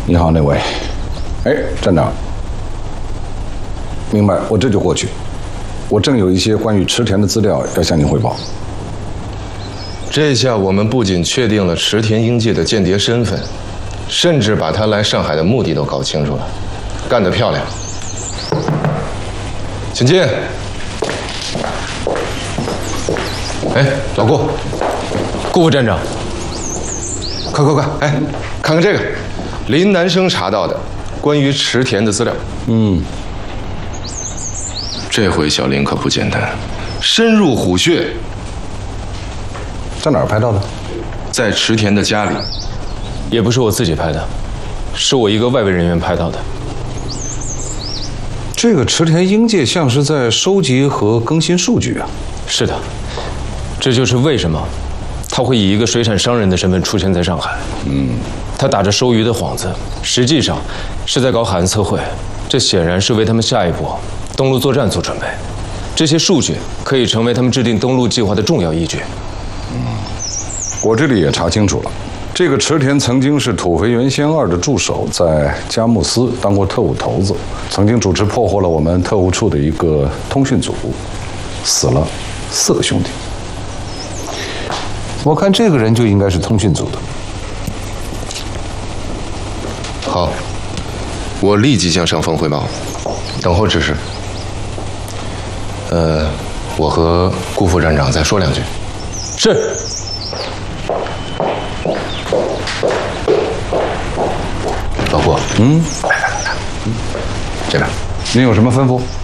你好，那位。哎，站长。明白，我这就过去。我正有一些关于池田的资料要向您汇报。 这下我们不仅确定了池田英介的间谍身份，甚至把他来上海的目的都搞清楚了，干得漂亮！请进。哎，老顾， 顾副站长， 快！哎，看看这个，林南生查到的关于池田的资料。这回小林可不简单，深入虎穴。 在哪儿拍到的？ 在池田的家里。 也不是我自己拍的，是我一个外围人员拍到的。 这个池田英介像是在收集和更新数据啊。 是的，这就是为什么他会以一个水产商人的身份出现在上海。他打着收鱼的幌子，实际上是在搞海岸测绘，这显然是为他们下一步登陆作战做准备。这些数据可以成为他们制定登陆计划的重要依据。 我这里也查清楚了，这个池田曾经是土肥原贤二的助手，在佳木斯当过特务头子，曾经主持破获了我们特务处的一个通讯组，死了4个兄弟。我看这个人就应该是通讯组的。 好，我立即向上峰汇报，等候指示。我和顾副站长再说2句。 是。 老顾，来，这边。 您有什么吩咐？